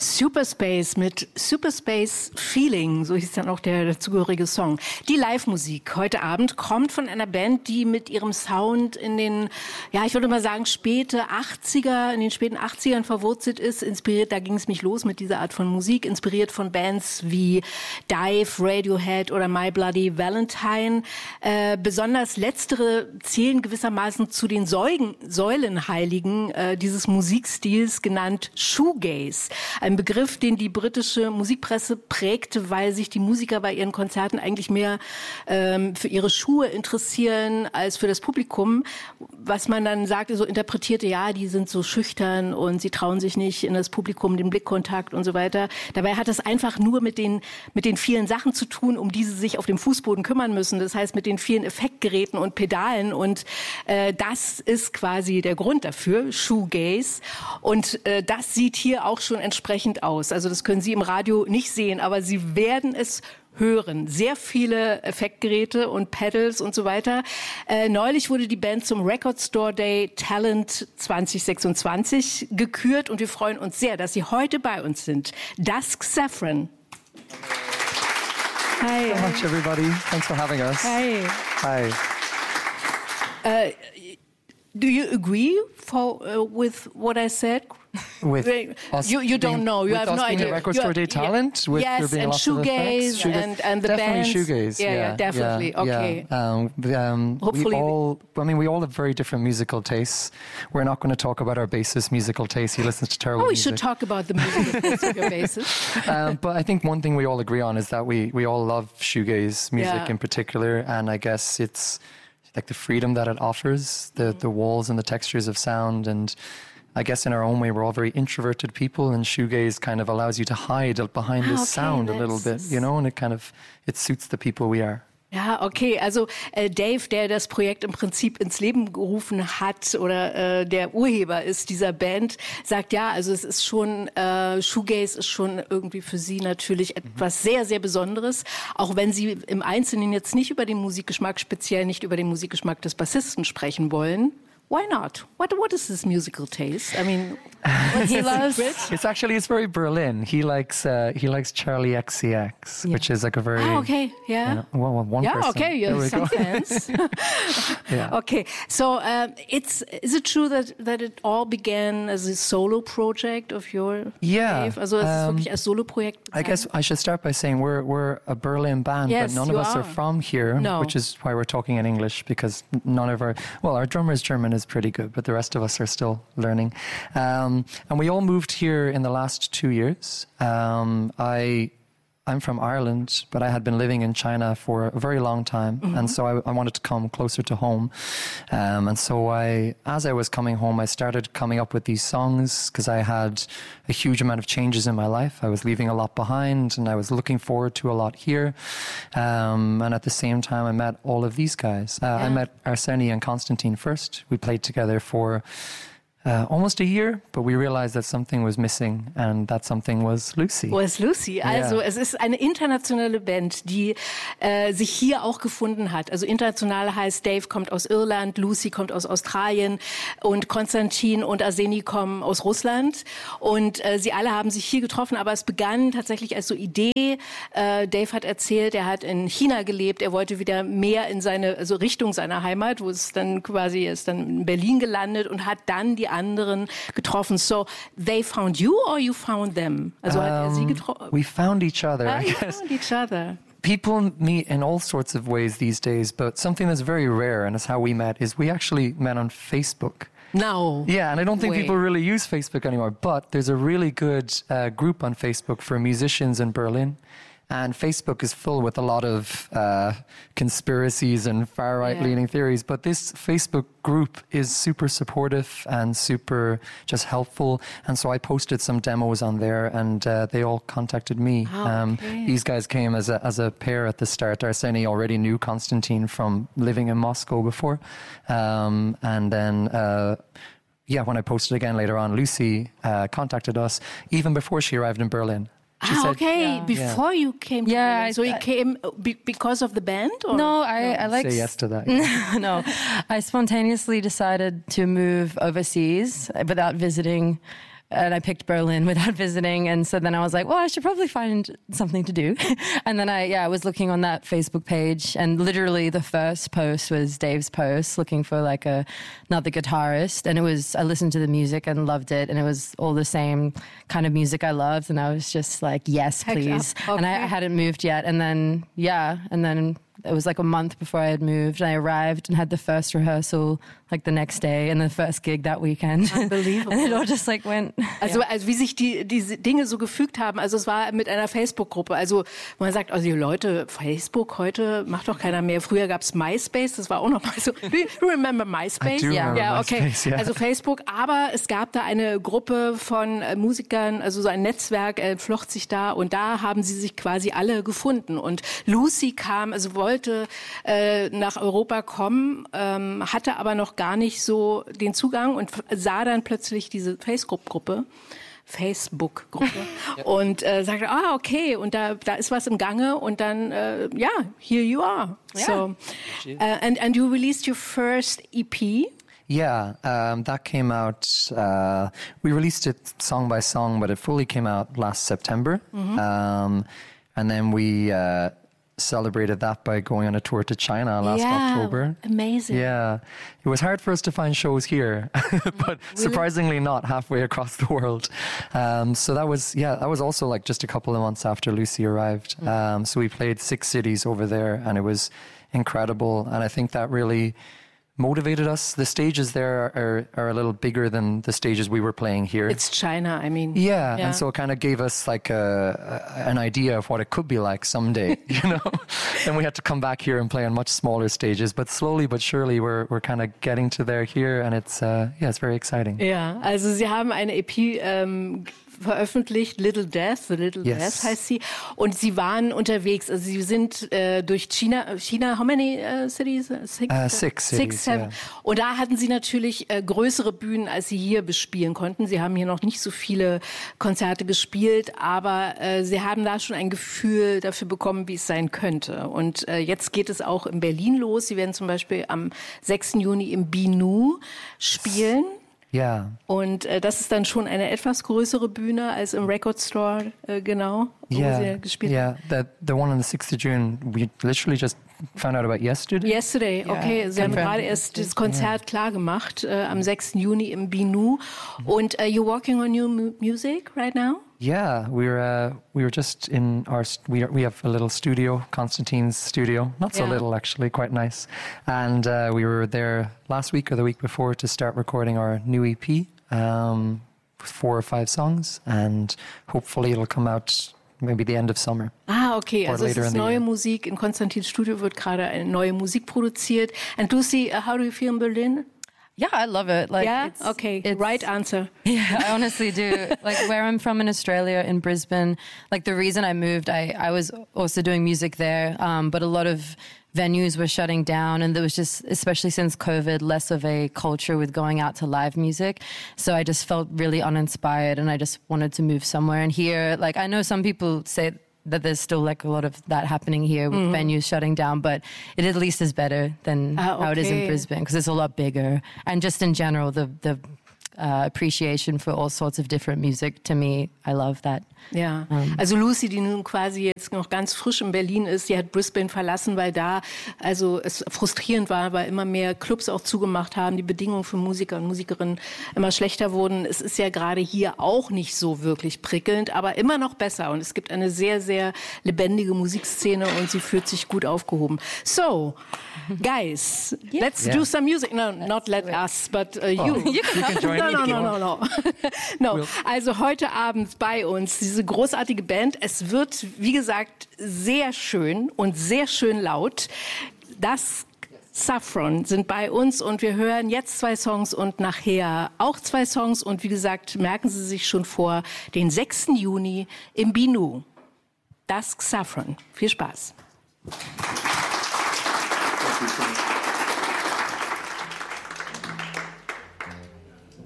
Superspace mit Superspace Feeling, so hieß dann auch der dazugehörige Song. Die Live-Musik heute Abend kommt von einer Band, die mit ihrem Sound in den, ja, ich würde mal sagen, in den späten 80ern verwurzelt ist. Inspiriert, da ging es mich los mit dieser Art von Musik, inspiriert von Bands wie Dive, Radiohead oder My Bloody Valentine. Besonders letztere zählen gewissermaßen zu den Säulenheiligen dieses Musikstils, genannt Shoegaze. Ein Begriff, den die britische Musikpresse prägte, weil sich die Musiker bei ihren Konzerten eigentlich mehr für ihre Schuhe interessieren als für das Publikum. Was man dann sagte, so interpretierte, ja, die sind so schüchtern und sie trauen sich nicht in das Publikum den Blickkontakt und so weiter. Dabei hat es einfach nur mit den vielen Sachen zu tun, um die sie sich auf dem Fußboden kümmern müssen. Das heißt, mit den vielen Effektgeräten und Pedalen. Und das ist quasi der Grund dafür, Shoegaze. Und das sieht hier auch schon entsprechend aus. Also das können Sie im Radio nicht sehen, aber Sie werden es hören. Sehr viele Effektgeräte und Pedals und so weiter. Neulich wurde die Band zum Record Store Day Talent 2026 gekürt und wir freuen uns sehr, dass Sie heute bei uns sind. Dusk Saffron. Hi. Thanks so much, everybody. Thanks for having us. Hi. Hi. Do you agree with what I said? With us you don't know. You with have us no being idea. a Record Store Day talent? With there yes, being and lots of effects? shoegaze and the definitely bands. Shoegaze. Yeah, definitely. Yeah, okay. Yeah. Hopefully, we all have very different musical tastes. We're not going to talk about our bassist musical taste. He listens to terrible we music. should talk about the musical taste of your bassist. But I think one thing we all agree on is that we all love shoegaze music in particular, and I guess it's like the freedom that it offers, the walls and the textures of sound. And I guess in our own way, we're all very introverted people, and shoegaze kind of allows you to hide behind this sound a little bit, you know, and it suits the people we are. Ja, okay. Also Dave, der das Projekt im Prinzip ins Leben gerufen hat oder der Urheber ist dieser Band, sagt ja, also es ist schon, Shoegaze ist schon irgendwie für sie natürlich etwas sehr, sehr Besonderes. Auch wenn sie im Einzelnen jetzt nicht über den Musikgeschmack, speziell nicht über den Musikgeschmack des Bassisten sprechen wollen. Why not? What is his musical taste? I mean, what's he loves? It's very Berlin. He likes Charlie XCX, which is like a very yeah. One person. Okay, you have some fans. Yeah. Okay, so is it true that it all began as a solo project of your Dave? Also es ist wirklich als Solo-Projekt begann? I guess I should start by saying we're a Berlin band, but none of us are from here, which is why we're talking in English, because our drummer's German is pretty good, but the rest of us are still learning. And we all moved here in the last 2 years. I'm from Ireland, but I had been living in China for a very long time. Mm-hmm. And so I wanted to come closer to home. And so as I was coming home, I started coming up with these songs because I had a huge amount of changes in my life. I was leaving a lot behind and I was looking forward to a lot here. And at the same time, I met all of these guys. I met Arseny and Konstantin first. We played together for almost a year, but we realized that something was missing, and that something was Lucy. Also es ist eine internationale Band, die sich hier auch gefunden hat. Also international heißt, Dave kommt aus Irland, Lucy kommt aus Australien und Konstantin und Arseny kommen aus Russland. Und sie alle haben sich hier getroffen, aber es begann tatsächlich als so Idee. Dave hat erzählt, er hat in China gelebt, er wollte wieder mehr in Richtung seiner Heimat, wo es dann quasi ist dann in Berlin gelandet und hat dann die anderen getroffen. So, they found you or you found them? Also hat er sie getroffen? We found each other, I guess. Found each other. People meet in all sorts of ways these days, but something that's very rare, and it's how we met, is we actually met on Facebook. No. Yeah, and I don't think people really use Facebook anymore, but there's a really good group on Facebook for musicians in Berlin. And Facebook is full with a lot of conspiracies and far-right leaning theories. But this Facebook group is super supportive and super just helpful. And so I posted some demos on there and they all contacted me. These guys came as a pair at the start. Arseny already knew Konstantin from living in Moscow before. And then... when I posted again later on, Lucy contacted us even before she arrived in Berlin. Before you came to Berlin. So you came because of the band? Or? No, I like... Say yes to that. No, I spontaneously decided to move overseas without visiting and I picked Berlin without visiting. And so then I was like, well, I should probably find something to do. And then I was looking on that Facebook page, and literally the first post was Dave's post looking for like another guitarist. And I listened to the music and loved it. And it was all the same kind of music I loved. And I was just like, yes, please. Okay. And I hadn't moved yet. And then, it was like a month before I had moved. And I arrived and had the first rehearsal like the next day and the first gig that weekend. Unbelievable. And it all just like went. Also wie sich diese Dinge so gefügt haben. Also es war mit einer Facebook-Gruppe. Also man sagt, also Leute, Facebook heute macht doch keiner mehr. Früher gab es MySpace, das war auch noch mal so. Do you remember MySpace? Ja, okay. MySpace, yeah. Also Facebook, aber es gab da eine Gruppe von Musikern, also so ein Netzwerk flocht sich da und da haben sie sich quasi alle gefunden. Und Lucy wollte nach Europa kommen, hatte aber noch gar nicht so den Zugang und sah dann plötzlich diese Facebook-Gruppe und sagte, okay, und da ist was im Gange und dann, here you are. Yeah. So, and you released your first EP. Yeah, that came out, we released it song by song, but it fully came out last September. And then we celebrated that by going on a tour to China last October. Amazing. Yeah, it was hard for us to find shows here, but surprisingly not halfway across the world. So that was also like just a couple of months after Lucy arrived. So we played 6 cities over there, and it was incredible. And I think that really motivated us. The stages there are a little bigger than the stages we were playing here. It's China, I mean. Yeah. And so it kind of gave us like an idea of what it could be like someday, you know. And we had to come back here and play on much smaller stages, but slowly but surely we're kind of getting to there here, and it's very exciting. Ja, also Sie haben eine EP veröffentlicht, Little Death Death heißt sie. Und Sie waren unterwegs, also Sie sind durch China, how many cities? 6 cities, 7. Und da hatten Sie natürlich größere Bühnen, als Sie hier bespielen konnten. Sie haben hier noch nicht so viele Konzerte gespielt, aber Sie haben da schon ein Gefühl dafür bekommen, wie es sein könnte. Und jetzt geht es auch in Berlin los. Sie werden zum Beispiel am 6. Juni im Binu spielen. Ja. Und das ist dann schon eine etwas größere Bühne als im Record Store, genau, wo Sie gespielt haben. Yeah, the one on the 6th of June, we literally just found out about yesterday. Yesterday, okay. Sie haben gerade erst das Konzert klar gemacht, am 6. Juni im Binu. Und you're working on new music right now? Yeah, we were just in we have a little studio, Konstantin's studio, not so little actually, quite nice, and we were there last week or the week before to start recording our new EP, 4 or 5 songs, and hopefully it'll come out maybe the end of summer. Okay, also es ist neue Musik, in Konstantins Studio wird gerade eine neue Musik produziert. And Lucy, how do you feel in Berlin? Yeah, I love it. Like, it's right answer. Yeah, I honestly do. Like where I'm from in Australia, in Brisbane, like the reason I moved, I was also doing music there, but a lot of venues were shutting down, and there was just, especially since COVID, less of a culture with going out to live music. So I just felt really uninspired, and I just wanted to move somewhere. And here, like I know some people say that there's still like a lot of that happening here with venues shutting down, but it at least is better than how it is in Brisbane, because it's a lot bigger. And just in general, the appreciation for all sorts of different music, to me, I love that. Ja, also Lucy, die nun quasi jetzt noch ganz frisch in Berlin ist, die hat Brisbane verlassen, weil da also es frustrierend war, weil immer mehr Clubs auch zugemacht haben, die Bedingungen für Musiker und Musikerinnen immer schlechter wurden. Es ist ja gerade hier auch nicht so wirklich prickelnd, aber immer noch besser, und es gibt eine sehr, sehr lebendige Musikszene und sie fühlt sich gut aufgehoben. So, guys, let's do some music. No, not let us, but you. You can join No. No. Also heute Abend bei uns diese großartige Band. Es wird, wie gesagt, sehr schön und sehr schön laut. Das Saffron sind bei uns und wir hören jetzt 2 Songs und nachher auch 2 Songs. Und wie gesagt, merken Sie sich schon vor, den 6. Juni im Binu. Das Saffron. Viel Spaß.